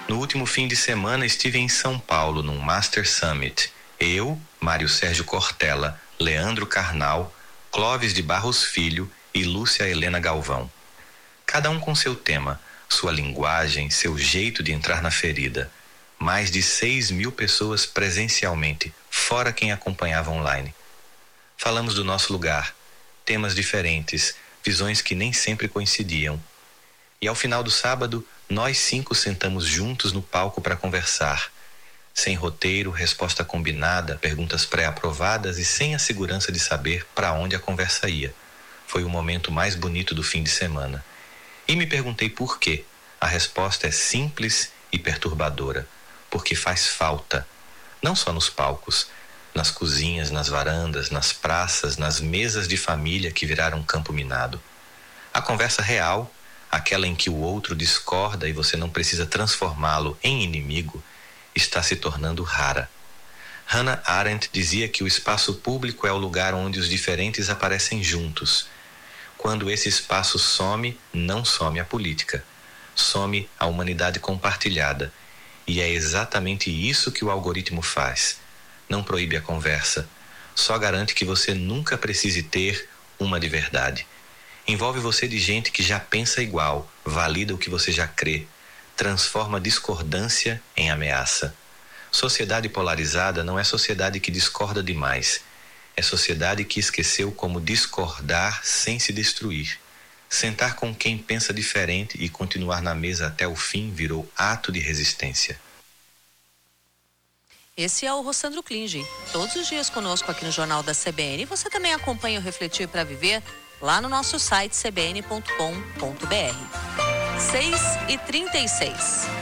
No último fim de semana estive em São Paulo, num Master Summit. Eu, Mário Sérgio Cortella, Leandro Carnal, Clóvis de Barros Filho e Lúcia Helena Galvão. Cada um com seu tema, sua linguagem, seu jeito de entrar na ferida. Mais de 6.000 pessoas presencialmente, fora quem acompanhava online. Falamos do nosso lugar, temas diferentes, visões que nem sempre coincidiam. E ao final do sábado, nós 5 sentamos juntos no palco para conversar. Sem roteiro, resposta combinada, perguntas pré-aprovadas e sem a segurança de saber para onde a conversa ia. Foi o momento mais bonito do fim de semana. E me perguntei por quê. A resposta é simples e perturbadora. Porque faz falta. Não só nos palcos, nas cozinhas, nas varandas, nas praças, nas mesas de família que viraram campo minado. A conversa real, aquela em que o outro discorda e você não precisa transformá-lo em inimigo, está se tornando rara. Hannah Arendt dizia que o espaço público é o lugar onde os diferentes aparecem juntos. Quando esse espaço some, não some a política. Some a humanidade compartilhada. E é exatamente isso que o algoritmo faz. Não proíbe a conversa. Só garante que você nunca precise ter uma de verdade. Envolve você de gente que já pensa igual, valida o que você já crê, transforma discordância em ameaça. Sociedade polarizada não é sociedade que discorda demais. É sociedade que esqueceu como discordar sem se destruir. Sentar com quem pensa diferente e continuar na mesa até o fim virou ato de resistência. Esse é o Rossandro Klinge. Todos os dias conosco aqui no Jornal da CBN. Você também acompanha o Refletir para Viver lá no nosso site cbn.com.br. 6h36.